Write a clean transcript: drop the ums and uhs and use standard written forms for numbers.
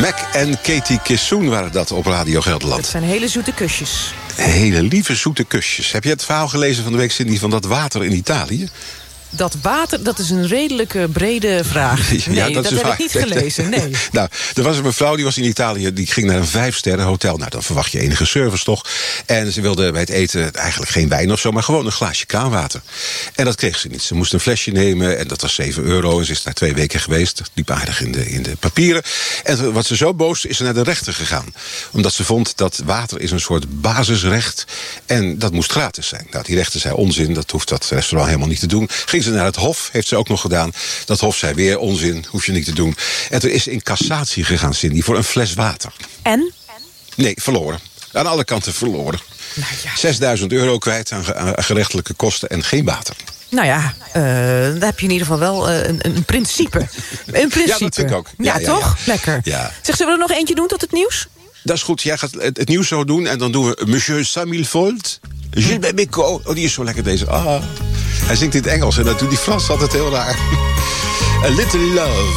Mac en Katie Kissoen waren dat op Radio Gelderland. Het zijn hele zoete kusjes. Hele lieve zoete kusjes. Heb je het verhaal gelezen van de week, Cindy, van dat water in Italië? Dat water, dat is een redelijk brede vraag. Nee, ja, dat heb ik niet gelezen, nee. Nou, er was een mevrouw, die was in Italië, die ging naar een 5-sterren hotel. Nou, dan verwacht je enige service toch. En ze wilde bij het eten eigenlijk geen wijn of zo, maar gewoon een glaasje kraanwater. En dat kreeg ze niet. Ze moest een flesje nemen en dat was €7. En ze is daar 2 weken geweest. Dat liep aardig in de papieren. En toen was ze zo boos, is ze naar de rechter gegaan. Omdat ze vond dat water is een soort basisrecht en dat moest gratis zijn. Nou, die rechter zei onzin, dat hoeft dat restaurant helemaal niet te doen. Ging ze naar het Hof, heeft ze ook nog gedaan. Dat Hof zei weer onzin, hoef je niet te doen. En toen is ze in cassatie gegaan, Cindy, voor een fles water. En? Nee, verloren. Aan alle kanten verloren. Nou ja. €6.000 kwijt aan gerechtelijke kosten en geen water. Nou ja, daar heb je in ieder geval wel een principe. Een principe. Ja, dat vind ik ook. Ja, toch? Ja. Lekker. Ja. Zeg, zullen we er nog eentje doen tot het nieuws? Dat is goed, jij gaat het nieuws zo doen. En dan doen we Monsieur Samuel Folt. Gilles Bécaud. Oh, die is zo lekker deze. Hij zingt in het Engels en dat doet die Frans altijd heel raar. A Little Love.